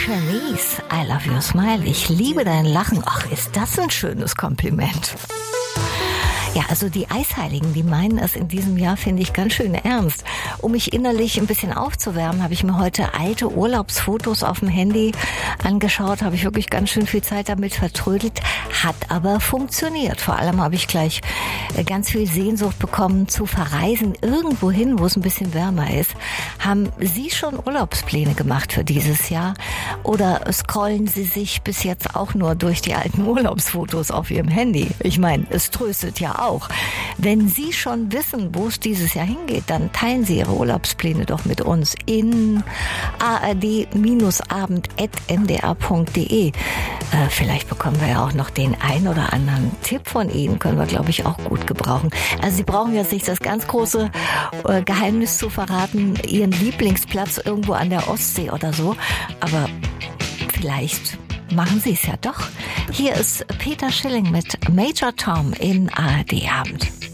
Charlize, I love your smile. Ich liebe dein Lachen. Ach, ist das ein schönes Kompliment. Ja, also die Eisheiligen, die meinen es in diesem Jahr, finde ich, ganz schön ernst. Um mich innerlich ein bisschen aufzuwärmen, habe ich mir heute alte Urlaubsfotos auf dem Handy angeschaut, habe ich wirklich ganz schön viel Zeit damit vertrödelt, hat aber funktioniert. Vor allem habe ich gleich ganz viel Sehnsucht bekommen zu verreisen, irgendwo hin, wo es ein bisschen wärmer ist. Haben Sie schon Urlaubspläne gemacht für dieses Jahr oder scrollen Sie sich bis jetzt auch nur durch die alten Urlaubsfotos auf Ihrem Handy? Ich meine, es tröstet ja auch. Wenn Sie schon wissen, wo es dieses Jahr hingeht, dann teilen Sie Ihre Urlaubspläne doch mit uns in ard-abend@ndr.de. Vielleicht bekommen wir ja auch noch den ein oder anderen Tipp von Ihnen, können wir, glaube ich, auch gut gebrauchen. Also Sie brauchen jetzt nicht das ganz große Geheimnis zu verraten, Ihren Lieblingsplatz irgendwo an der Ostsee oder so, aber vielleicht machen Sie es ja doch. Hier ist Peter Schilling mit Major Tom in ARD Abend.